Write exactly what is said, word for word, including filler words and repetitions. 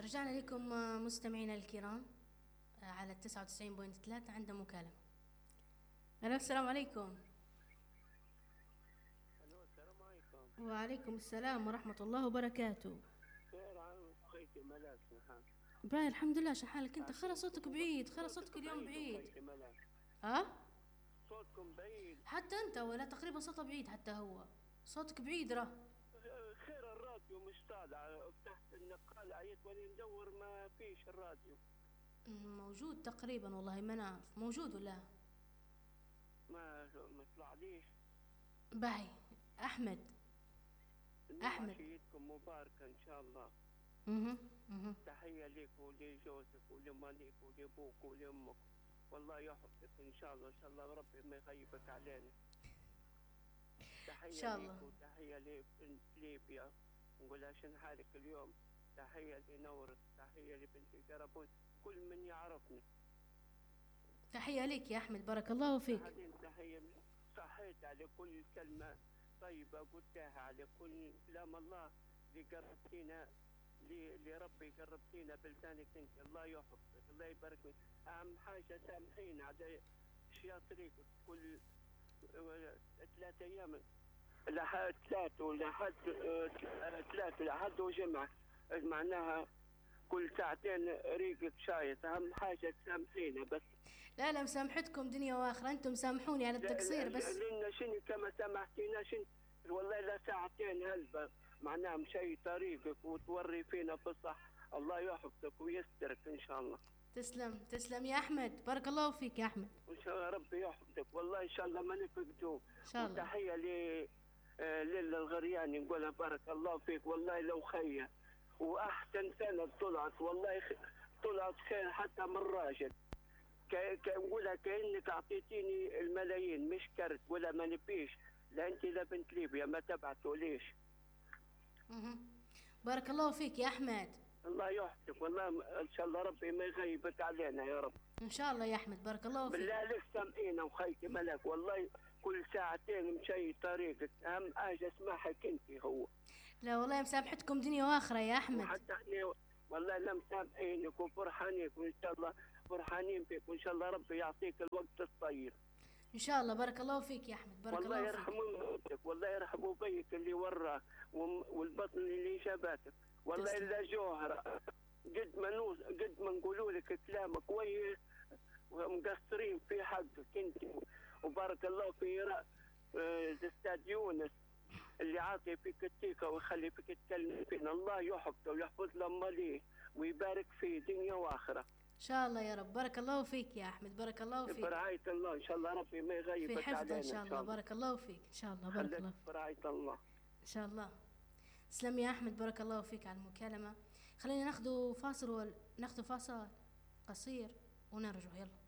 رجعنا لكم آه، مستمعينا الكرام آه، على التسعة وتسعين بوينت ثلاثة عند مكالمة. ألو، السلام عليكم. الو السلام عليكم. وعليكم السلام ورحمة الله وبركاته. خير عن خيتي ملاك سبحان. باهي الحمد لله. شو حالك انت؟ خلى صوتك بعيد، خلى صوتك اليوم بعيد. خيتي ملاك. ها؟ صوتكم بعيد. حتى انت ولا تقريبا صوته بعيد، حتى هو صوتك بعيد راه. خير الراديو مش طالع، فتحت النقال عيت واني ندور ما فيش الراديو. موجود تقريبا والله ما نعرف موجود ولا ما ما طلعليش. باهي احمد. احمد عشيتكم مباركة ان شاء الله. اها اها تحية لك ولجوزك ولمالك ولابوك ولامك، والله يحفظك ان شاء الله. ان شاء الله ربي ما يغيبك علينا. تحية ان شاء ليك الله. وتحية لبنت ليبيا، نقول عشان حالك اليوم. تحية لنورك، تحية لبنت القربون، كل من يعرفني. تحية لك يا احمد، بارك الله فيك. بعدين تحية، صحيت على كل كلمة طيبة قلتها، على كل كلام الله اللي قربتينا، اللي ربي قربتينا بلسانك انت. الله يحفظك، الله يبارك فيك. اهم حاجة سامحين على اشياء طريقك. كل ثلاثة ايام لحد ثلاث ولحد ثلاث لحد وجمعة، معناها كل ساعتين ريقك شايط. أهم حاجة تسامحينا بس. لا لا، مسامحتكم دنيا واخرة، انتم مسامحوني على التقصير بس. لأن شنو كما سامحتينا شنو والله لا ساعتين هلبة، معناها مشي طريقك وتوري فينا بصح. الله يحفظك ويسترك إن شاء الله. تسلم تسلم يا أحمد، بارك الله فيك يا أحمد. وإن شاء الله ربي يحفظك والله، إن شاء الله ما نفقدوه. إن شاء الله. وتحية ل ليلى الغرياني نقولها بارك الله فيك، والله لو خير واحسن سنه طلعت، والله طلعت خير حتى من راجل. نقولها كانك اعطيتيني الملايين مش كرت ولا ما نبيش. لا انت لا بنت ليبيا ما تبعتوا ليش. اها بارك الله فيك يا احمد. الله يحفظك والله، ان شاء الله ربي ما يغيبك علينا يا رب. ان شاء الله يا احمد، بارك الله فيك. بالله عليك سامعينا وخيتي ملك، والله كل ساعتين مشي طريقك. اهم حاجه اسمعك انت هو. لا والله مسامحتكم دنيا واخرة يا احمد. وحتى احنا والله لا مسامحينك وفرحانين، وان شاء الله فرحانين فيك، وان شاء الله ربي يعطيك الوقت الطيب. ان شاء الله، بارك الله فيك يا احمد، بارك والله الله فيك. يرحم امك، والله يرحم ابيك اللي وراك والبطن اللي جابتك، والله الا جوهره. قد ما نوز قد ما نقولوا لك كلام كويس ومقصرين في حقك انت. وبارك الله في الاستاذ يونس اللي عاطي فيك الثقة ويخلي فيك تتكلم فينا. الله يحفظه ويحفظ له ماليه ويبارك فيه دنيا واخره. ان شاء الله يا رب، بارك الله فيك يا احمد، بارك الله فيك. برعاية الله ان شاء الله ربي ما يغيبك في حفظه علينا ان شاء الله. بارك الله فيك ان شاء الله، بارك الله فيك. برعاية الله ان شاء الله. تسلم يا احمد، بارك الله فيك على المكالمة. خلينا ناخذ فاصل وناخذ فاصل قصير ونرجع. يلا.